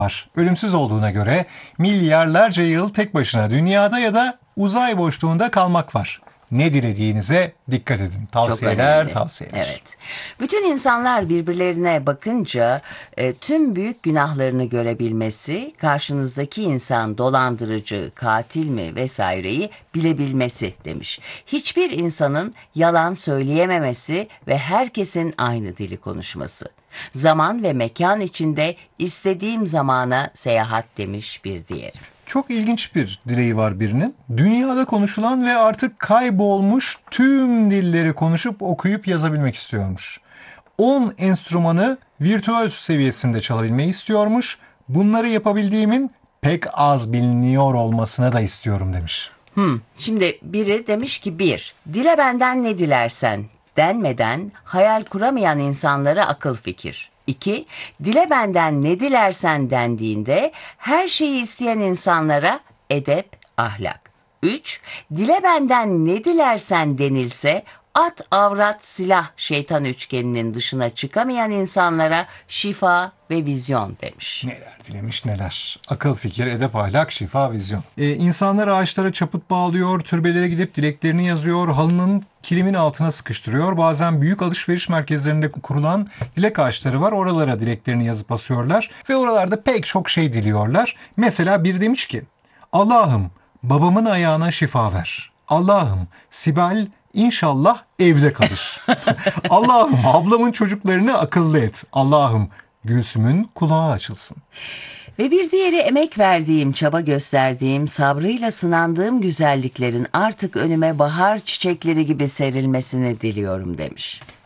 var. Ölümsüz olduğuna göre milyarlarca yıl tek başına dünyada ya da uzay boşluğunda kalmak var. Ne dilediğinize dikkat edin. Çok Tavsiyeler, önemli. tavsiyeler. Evet. Bütün insanlar birbirlerine bakınca tüm büyük günahlarını görebilmesi, karşınızdaki insan dolandırıcı, katil mi vesaireyi bilebilmesi demiş. Hiçbir insanın yalan söyleyememesi ve herkesin aynı dili konuşması. Zaman ve mekan içinde istediğim zamana seyahat demiş bir diğeri. Çok ilginç bir dileği var birinin. Dünyada konuşulan ve artık kaybolmuş tüm dilleri konuşup okuyup yazabilmek istiyormuş. 10 enstrümanı virtüöz seviyesinde çalabilmeyi istiyormuş. Bunları yapabildiğimin pek az biliniyor olmasına da istiyorum demiş. Şimdi biri demiş ki dile benden ne dilersen denmeden hayal kuramayan insanlara akıl fikir. 2, dile benden ne dilersen dendiğinde her şeyi isteyen insanlara edep, ahlak. 3, dile benden ne dilersen denilse at, avrat, silah, şeytan üçgeninin dışına çıkamayan insanlara şifa ve vizyon demiş. Neler dilemiş neler. Akıl, fikir, edep, ahlak, şifa, vizyon. İnsanlar ağaçlara çaput bağlıyor, türbelere gidip dileklerini yazıyor, halının kilimin altına sıkıştırıyor. Bazen büyük alışveriş merkezlerinde kurulan dilek ağaçları var. Oralara dileklerini yazıp asıyorlar ve oralarda pek çok şey diliyorlar. Mesela biri demiş ki, Allah'ım babamın ayağına şifa ver. Allah'ım Sibel İnşallah evde kalır. Allah'ım ablamın çocuklarını akıllı et. Allah'ım Gülsüm'ün kulağı açılsın. Ve bir diğeri emek verdiğim, çaba gösterdiğim, sabrıyla sınandığım güzelliklerin artık önüme bahar çiçekleri gibi serilmesini diliyorum demiş.